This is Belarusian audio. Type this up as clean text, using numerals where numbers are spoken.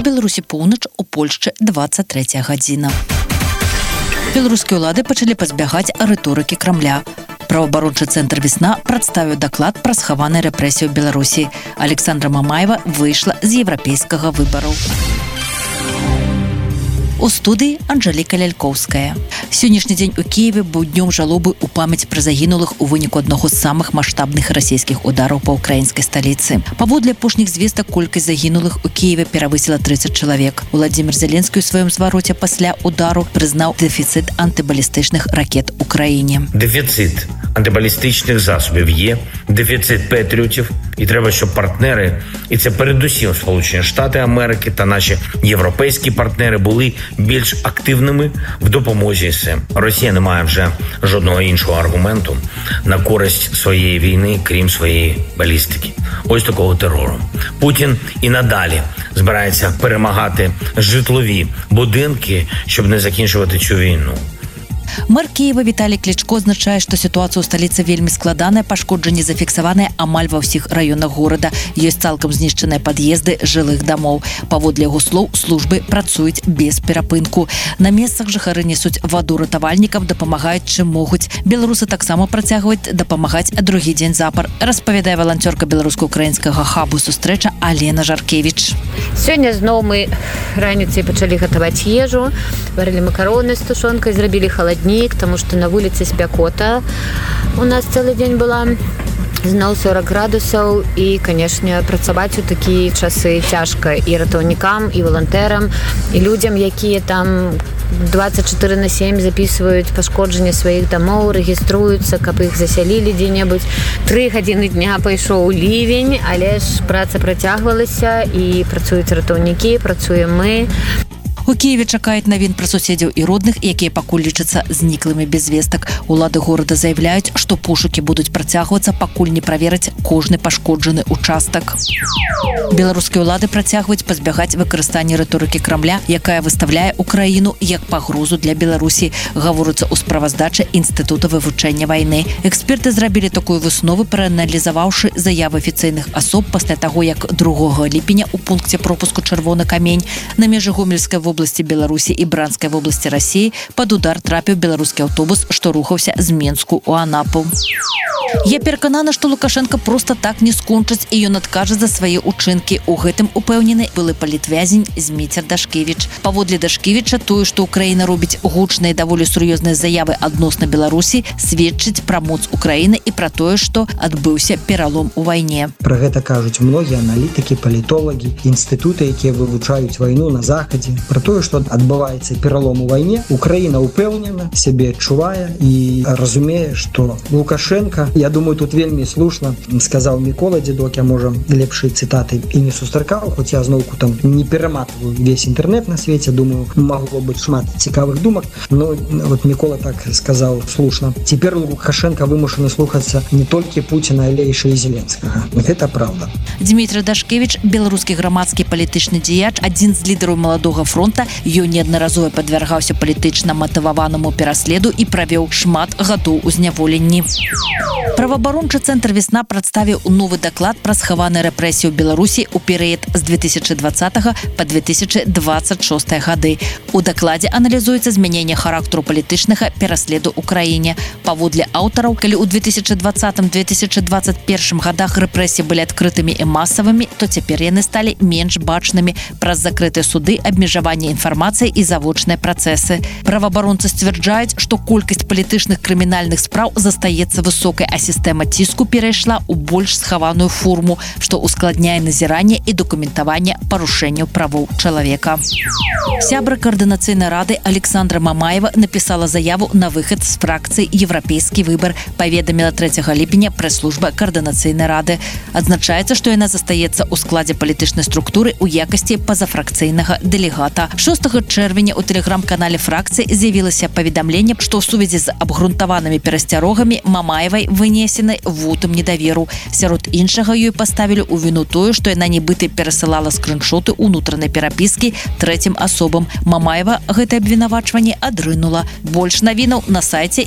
Беларусі поўнач, у Польшчы 23 гадзіна. Беларускія ўлады пачалі пазбягаць рыторыкі Крамля. Праваабарончы цэнтр «Весна» прадставіў даклад пра схаваныя рэпрэсіі ў Беларусі. Александра Мамаева выйшла з еўрапейскага выбараў. У студыі Анжэліка Лялькоўская. Сённяшні дзень у Кіеве быў днём жалобы ў памяць пра загінулых у выніку аднаго з самых маштабных расійскіх удараў па ўкраінскай сталіцы. Паводле апошніх звестак, колькасць загінулых у Кіеве перавысіла 30 чалавек. Уладзімір Зеленскі ў сваім звароце пасля удару прызнаў дэфіцыт антыбалістычных ракет у краіне. Дефіцит антибалістичних засобів є, дефіцит патріотів, і треба, щоб партнери, і це передусім Сполучені Штати Америки та наші європейські партнери були більш активними в допомозі СМ. Росія не має вже жодного іншого аргументу на користь своєї війни, крім своєї балістики. Ось такого терору. Путін і надалі збирається перемагати житлові будинки, щоб не закінчувати цю війну. Мэр Киева Віталій Клічко азначае, што сітуацыя ў сталіцы вельмі складаная, пашкоджанні зафіксаваныя амаль ва ўсіх раёнах горада. Ёсць цалкам знішчаныя пад'езды жылых дамоў. Паводле яго слоў, службы працуюць без перапынку. На месцах жыхары несуць ваду ратавальнікам, дапамагаюць чым могуць. Беларусы таксама працягваюць дапамагаць другі дзень запар, распавядае валанцёрка беларуска-украінскага хабу сустрэча Алена Жаркевіч. Сёння зноў мы раніцай пачалі гатаваць ежу, варылі макароны з тушонкай, зрабілі халаднік, потому что на вуліцы спякота. У нас цэлы дзень была, зноў 40 градусаў, і, канешне, працаваць у такія часы цяжка і ратаўнікам, і валантэрам, і людзям, якія там 24/7 записываюць пашкоджанне сваіх дамоў, рэгіструюцца, каб іх засялілі дзе-небудзь. 3 гадзіны дня пайшоў лівень, але ж праца працягвалася, і працуюць ратаўнікі, працуем мы. У Киеве чакаюць навін пра суседзяў і родных, якія пакуль лічацца зніклымі без вестак. Улады горада заяўляюць, што пошукі будуць працягвацца, пакуль не правераць кожны пашкоджаны участак. Беларускія ўлады працягваюць пазбягаць выкарыстання рыторыкі Крамля, якая выставляе Украіну як пагрозу для Беларусі, гаворыцца ў справаздачы Інстытута вывучэння вайны. Эксперты зрабілі такую выснову, прааналізаваўшы заявы афіцыйных асоб пасля таго, як 2 ліпеня ў пункце пропуску «Чырвоны камень» на межы Гомельскай вобласці Беларусі і Бранскай вобласці Расіі пад удар трапіў беларускі аўтобус, што рухаўся з Менску ў Анапу. Я пераканана, што Лукашенко проста так не скончыць, і ён адкажа за свае ўчынкі. У гэтым упэўнены былы палітвязень Зміцер Дашкевіч. Паводле Дашкевіча, тое, што Украіна робіць гучныя, даволі сур'ёзныя заявы адносна Беларусі, сведчыць пра моц Украіны і пра тое, што адбыўся пералом у вайне. Пра гэта кажуць многія аналітыкі, палітолагі, інстытуты, якія вывучаюць вайну на захадзе. Пра тое, што адбываецца пералом у вайне, Украіна ўпэўнена, сябе адчувае і разумее, што Лукашенко, я думаю, тут вельмі слушна сказаў Мікола Дзедок, я, можа, лепшыя цытаты і не сустракаў, хоць я зноўку там не пераматываю весь інтэрнэт на свеце, думаю, магло быць шмат цікавых думак, но вот Мікола так сказаў слушна. Цяпер Лукашенко вымушаны слухацца не толькі Пуціна, але яшчэ і Зеленскага. Гэта праўда. Дзмітрый Дашкевіч, беларускі грамадскі палітычны дзеяч, адзін з лідараў маладога фронта, ён неаднаразова падвяргаўся палітычна матываванаму пераследу і правёў шмат гадоў у зняволенні. Праваабарончы цэнтр «Весна» прадставіў новы даклад пра схаваныя рэпрэсіі ў Беларусі ў перыяд з 2020 па 2026 гады. У дакладзе аналізуецца змяненне характару палітычнага пераследу ў краіне. Паводле аўтараў, калі ў 2020-2021 годах рэпрэсіі былі адкрытымі і масавымі, то цяпер яны сталі менш бачнымі праз закрытыя суды, абмежаванне інфармацыі і завочныя працэсы. Праваабаронцы сцвярджаюць, што колькасць палітычных крымінальных спраў застаецца высокай, а сістэма ціску перайшла ў больш схаваную форму, што ускладняе назіранне і дакументаванне парушэнняў правоў чалавека. Сябра Координацыйнай рады Александра Мамаева напісала заяву на выхад з фракцыі «Еўрапейскі выбар», паведаміла 3 ліпеня прэс-служба Координацыйнай рады. Адзначаецца, што яна застаецца ў складзе палітычнай структуры ў якасці пазафракцыйнага дэлегата. 6 чэрвеня ў тэлеграм-канале фракцыі з'явілася паведамленне, што ў сувязі з абгрунтаванымі перасцярогамі Мамаевай вынесены вотум недаверу. Сярод іншага ёй паставілі ў віну тое, што яна нібыта перасылала скрыншоты ўнутранай перапіскі трэцім асобам. Мамаева гэтае абвінавачванне адрынула. Больш навінаў на сайце